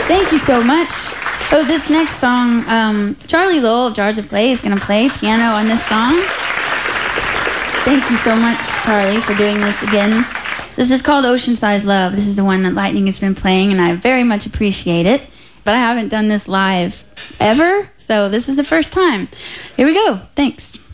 Thank you so much. Oh, this next song, Charlie Lowell of Jars of Clay is going to play piano on this song. Thank you so much, Charlie, for doing this again. This is called Ocean Size Love. This is the one that Lightning has been playing, and I very much appreciate it. But I haven't done this live ever, so this is the first time. Here we go. Thanks.